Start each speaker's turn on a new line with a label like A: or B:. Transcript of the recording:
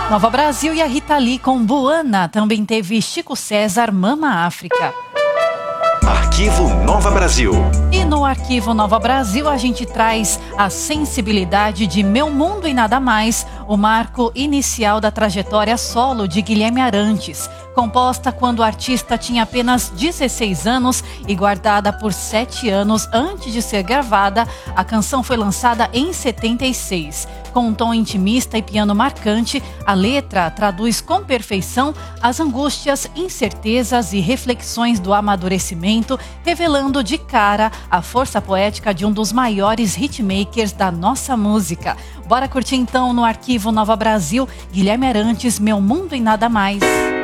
A: Nova Brasil e a Rita Lee com Buana. Também teve Chico César, Mama África.
B: Arquivo Nova Brasil.
A: E no Arquivo Nova Brasil a gente traz a sensibilidade de Meu Mundo e Nada Mais, o marco inicial da trajetória solo de Guilherme Arantes. Composta quando o artista tinha apenas 16 anos e guardada por 7 anos antes de ser gravada, a canção foi lançada em 76. Com um tom intimista e piano marcante, a letra traduz com perfeição as angústias, incertezas e reflexões do amadurecimento, revelando de cara a força poética de um dos maiores hitmakers da nossa música. Bora curtir então no Arquivo Nova Brasil, Guilherme Arantes, Meu Mundo e Nada Mais.